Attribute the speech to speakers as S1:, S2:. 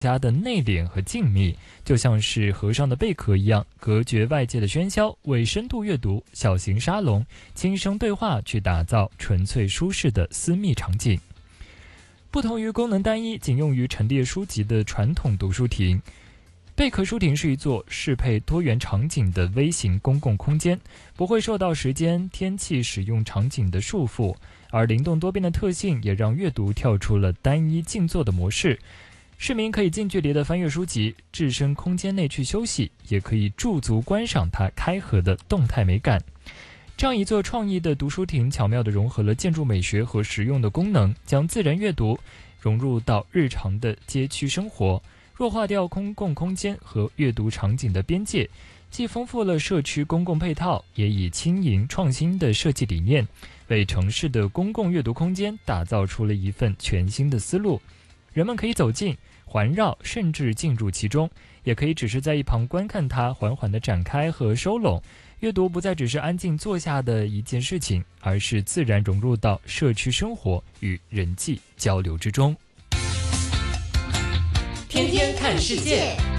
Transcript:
S1: 加的内敛和静谧，就像是和尚的贝壳一样，隔绝外界的喧嚣，为深度阅读、小型沙龙、轻声对话去打造纯粹舒适的私密场景。不同于功能单一、仅用于陈列书籍的传统读书亭，贝壳书亭是一座适配多元场景的微型公共空间，不会受到时间、天气、使用场景的束缚，而灵动多变的特性也让阅读跳出了单一静坐的模式。市民可以近距离的翻阅书籍，置身空间内去休息，也可以驻足观赏它开合的动态美感。这样一座创意的读书亭，巧妙地融合了建筑美学和实用的功能，将自然阅读融入到日常的街区生活，弱化掉公共空间和阅读场景的边界，既丰富了社区公共配套，也以轻盈创新的设计理念，为城市的公共阅读空间打造出了一份全新的思路。人们可以走近、环绕，甚至进入其中，也可以只是在一旁观看它缓缓地展开和收拢。阅读不再只是安静坐下的一件事情，而是自然融入到社区生活与人际交流之中。
S2: 天天看世界。